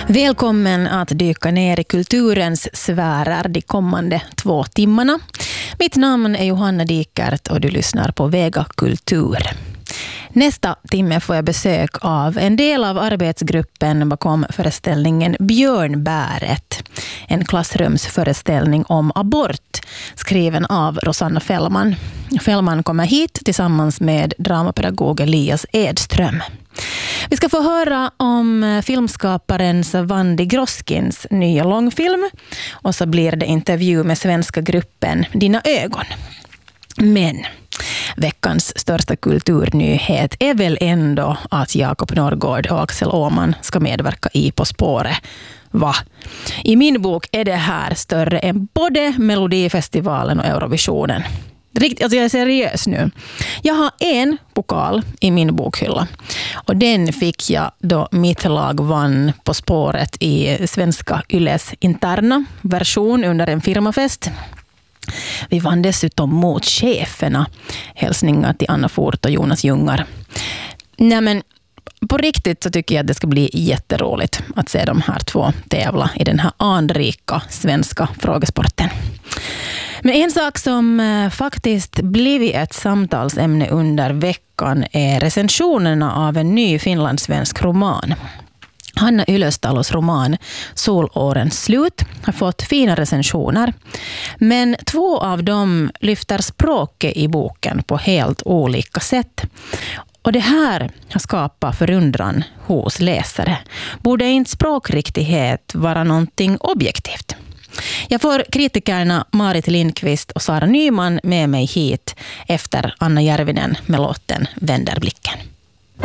Välkommen att dyka ner i kulturens sfärer de kommande 2 timmarna. Mitt namn är Johanna Dikert och du lyssnar på Vega Kultur. Nästa timme får jag besök av en del av arbetsgruppen bakom föreställningen Björnbäret. En klassrumsföreställning om abort skriven av Rosanna Fällman. Fällman kommer hit tillsammans med dramapedagog Elias Edström. Vi ska få höra om filmskaparen Savandi Groskins nya långfilm och så blir det intervju med svenska gruppen Dina ögon. Men veckans största kulturnyhet är väl ändå att Jakob Norrgård och Axel Åhman ska medverka i På spåret. Va? I min bok är det här större än både Melodifestivalen och Eurovisionen. Alltså jag är seriös nu. Jag har en pokal i min bokhylla. Och den fick jag då mitt lag vann På spåret i svenska Yles interna version under en firmafest. Vi vann dessutom mot cheferna. Hälsningar till Anna Fort och Jonas Jungar. Nej men på riktigt så tycker jag att det ska bli jätteroligt att se de här 2 tävla i den här anrika svenska frågesporten. Men en sak som faktiskt blivit ett samtalsämne under veckan är recensionerna av en ny finlandssvensk roman. Hanna Ylöstalos roman Solårens slut har fått fina recensioner. Men 2 av dem lyfter språket i boken på helt olika sätt. Och det här har skapat förundran hos läsare. Borde inte språkriktighet vara någonting objektivt? Jag får kritikerna Marit Lindqvist och Sara Nyman med mig hit efter Anna Järvinen med låten Vänder blicken.